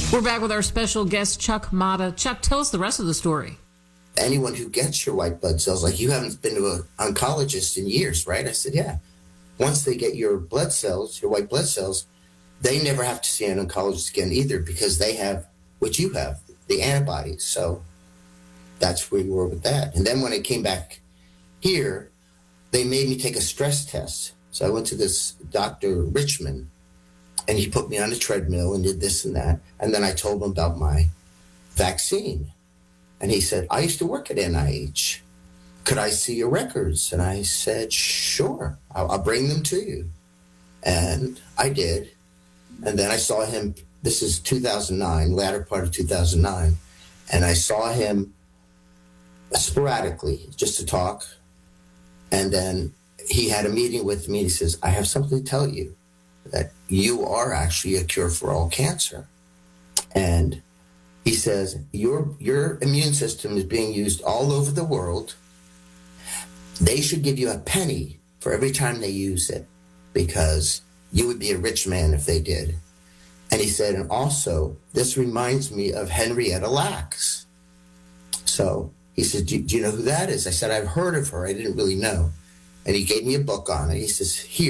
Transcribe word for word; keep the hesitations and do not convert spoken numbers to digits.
We're back with our special guest, Chuck Mata. Chuck, tell us the rest of the story. Anyone who gets your white blood cells, like, you haven't been to an oncologist in years, right? I said, yeah. Once they get your blood cells, your white blood cells, they never have to see an oncologist again either, because they have what you have, the antibodies. So that's where we were with that. And then when I came back here, they made me take a stress test. So I went to this Doctor Richmond, and he put me on a treadmill and did this and that. And then I told him about my vaccine. And he said, I used to work at N I H. Could I see your records? And I said, sure, I'll, I'll bring them to you. And I did. And then I saw him, this is two thousand nine, latter part of two thousand nine. And I saw him sporadically, just to talk. And then he had a meeting with me, and he says, I have something to tell you, that you are actually a cure for all cancer. And he says, your your immune system is being used all over the world. They should give you a penny for every time they use it, because you would be a rich man if they did. And he said, and also, this reminds me of Henrietta Lacks. So he said, do, do you know who that is? I said, I've heard of her. I didn't really know. And he gave me a book on it. He says, here.